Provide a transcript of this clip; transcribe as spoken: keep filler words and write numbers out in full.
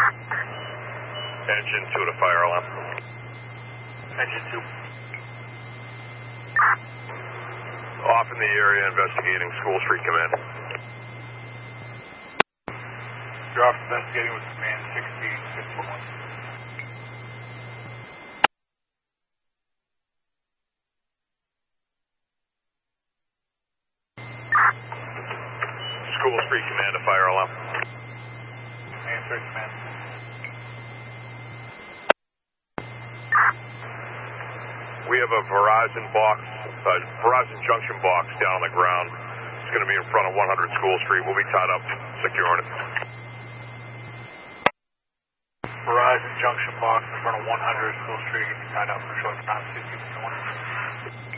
Engine two to fire alarm. Engine two. Off in the area investigating School Street Command. You're off investigating with command sixteen fifty-one. School Street Command to fire alarm. Answer command. We have a Verizon box, uh, Verizon junction box down on the ground. It's going to be in front of one hundred School Street. We'll be tied up, securing it. Verizon junction box in front of one hundred School Street. Tied up for short time. sixty-one.